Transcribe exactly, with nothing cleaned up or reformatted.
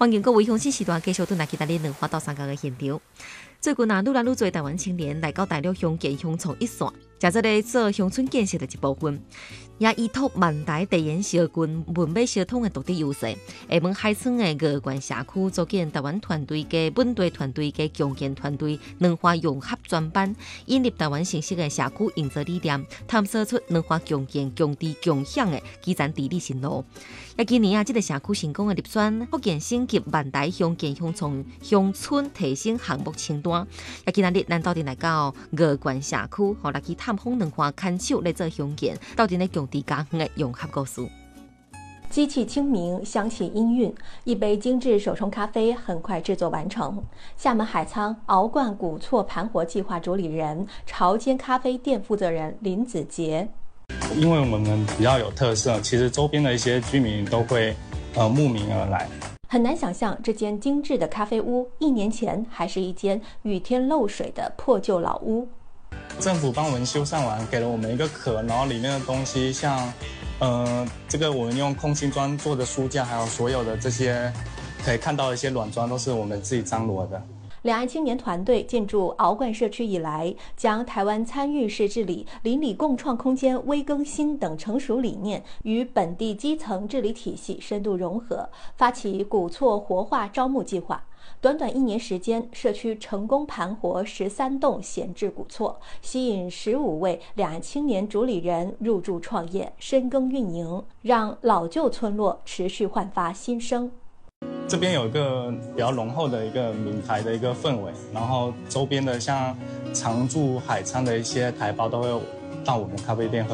欢迎各位乡亲时段继续转来其他的两花到三角的现场。最近啊，愈来愈多台湾青年来到大陆乡建乡创一线，加这个做乡村建设的一部分，也依托万台地缘小群、文美小通的独特优势，厦门海村的鹅冠社区组建台湾团队嘅本地团队嘅共建团队两化融合专班，引入台湾形式的社区营造理念，探索出两化共建、共治、共享的基层治理新路。也今年啊，这个社区成功的入选福建省及万台乡建乡创乡村提升项目清单。也今日咱到底来到鹅冠社区，好来去探访两化牵手来做乡建，到底咧共治家园的融合故事。 机器清明，响起音韵，一杯精致手冲咖啡很快制作完成。厦门海沧熬罐古厝盘活计划主理人、潮间咖啡店负责人林子杰。 因为我们比较有特色，其实周边的一些居民都会呃慕名而来。 很难想象，这间精致的咖啡屋一年前还是一间雨天漏水的破旧老屋。 政府帮我们修缮完，给了我们一个壳，然后里面的东西像，呃，这个我们用空心砖做的书架，还有所有的这些可以看到的一些软砖，都是我们自己张罗的。 两岸青年团队进驻鳌冠社区以来，将台湾参与式治理、邻里共创空间微更新等成熟理念与本地基层治理体系深度融合，发起古厝活化招募计划。短短一年时间，社区成功盘活十三栋闲置古厝，吸引十五位两岸青年主理人入驻创业、深耕运营，让老旧村落持续焕发新生。 这边有一个比较浓厚的一个闽台的一个氛围，然后周边的像常驻海沧的一些台胞都会到我们咖啡店喝